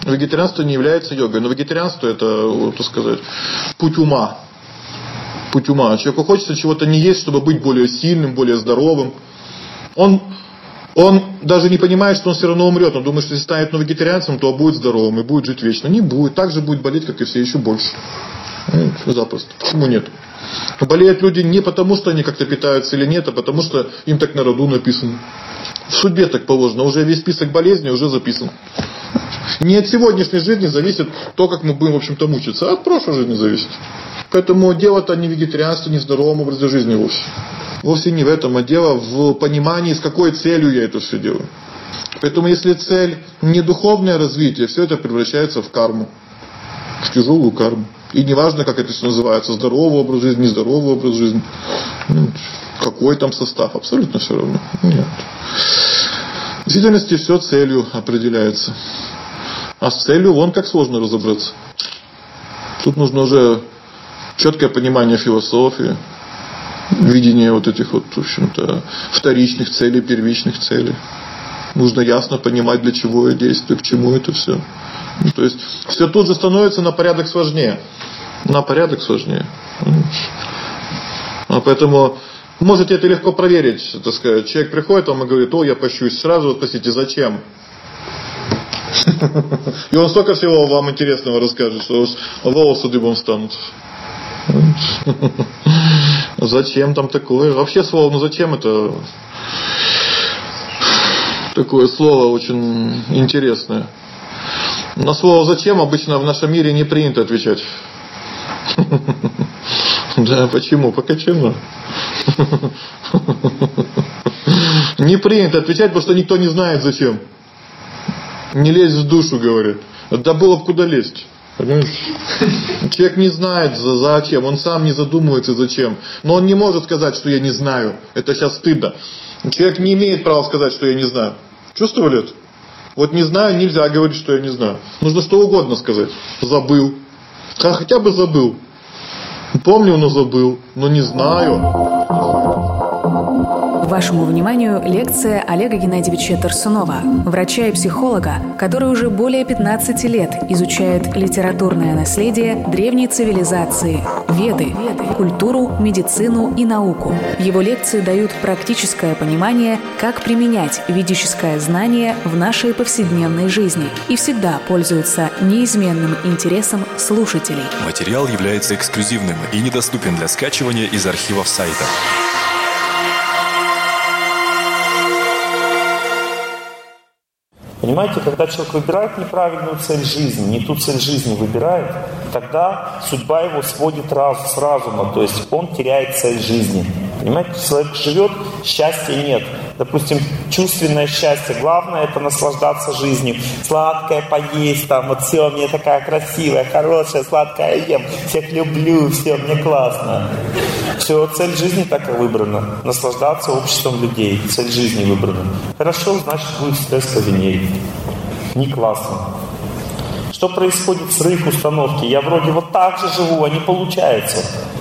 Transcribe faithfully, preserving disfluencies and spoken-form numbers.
Вегетарианство не является йогой. Но вегетарианство это, так сказать, путь ума. Путь ума. Человеку хочется чего-то не есть, чтобы быть более сильным, более здоровым. Он, он даже не понимает, что он все равно умрет. Он думает, что если станет ну, вегетарианцем, то будет здоровым и будет жить вечно. Не будет. Так же будет болеть, как и все, еще больше. Ну, запросто. Почему нет? Болеют люди не потому, что они как-то питаются или нет, а потому, что им так на роду написано. В судьбе так положено. Уже весь список болезней уже записан. Не от сегодняшней жизни зависит то, как мы будем, в общем-то, мучиться, а от прошлой жизни зависит. Поэтому дело-то не в вегетарианстве, не в здоровом образе жизни вовсе. Вовсе не в этом, а дело в понимании, с какой целью я это все делаю. Поэтому если цель не духовное развитие, все это превращается в карму. В тяжелую карму. И неважно, как это все называется, здоровый образ жизни, нездоровый образ жизни. Какой там состав, абсолютно все равно. Нет. В действительности все целью определяется. А с целью вон как сложно разобраться. Тут нужно уже четкое понимание философии, видение вот этих вот, в общем-то, вторичных целей, первичных целей. Нужно ясно понимать, для чего я действую, к чему это все. Ну, то есть все тут же становится на порядок сложнее. На порядок сложнее. А поэтому можете это легко проверить, так сказать. Человек приходит вам и говорит: о, я пощусь. Сразу спросите, зачем? И он столько всего вам интересного расскажет, что волосы дыбом станут. Зачем там такое? Вообще слово, ну зачем это? Такое слово очень интересное. На слово «зачем» обычно в нашем мире не принято отвечать. Да, почему? Почему? Не принято отвечать, потому что никто не знает зачем. Не лезь в душу, говорят. Да было бы куда лезть. Понимаешь? Человек не знает зачем, он сам не задумывается зачем. Но он не может сказать, что я не знаю. Это сейчас стыдно. Человек не имеет права сказать, что я не знаю. Чувствовали это? Вот не знаю, нельзя говорить, что я не знаю. Нужно что угодно сказать. Забыл. Хотя бы забыл. Помню, но забыл. Но не знаю. Вашему вниманию лекция Олега Геннадьевича Тарсунова, врача и психолога, который уже более пятнадцати лет изучает литературное наследие древней цивилизации, веды, культуру, медицину и науку. Его лекции дают практическое понимание, как применять ведическое знание в нашей повседневной жизни и всегда пользуются неизменным интересом слушателей. Материал является эксклюзивным и недоступен для скачивания из архивов сайта. Понимаете, когда человек выбирает неправильную цель жизни, не ту цель жизни выбирает, тогда судьба его сводит раз, с разума, то есть он теряет цель жизни. Понимаете, человек живет, счастья нет. Допустим, чувственное счастье, главное это наслаждаться жизнью. Сладкое поесть, там вот все, мне такая красивая, хорошая, сладкая ем, всех люблю, все, мне классно. Все, цель жизни так и выбрана. Наслаждаться обществом людей. Цель жизни выбрана. Хорошо, значит будет стресс по Венере. Не классно. Что происходит с их установки? Я вроде вот так же живу, а не получается.